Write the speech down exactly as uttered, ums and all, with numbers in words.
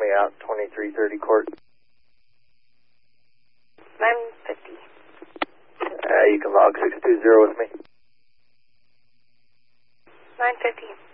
me out, twenty-three thirty court. nine fifty. Uh, you can log six two zero with me. nine fifty.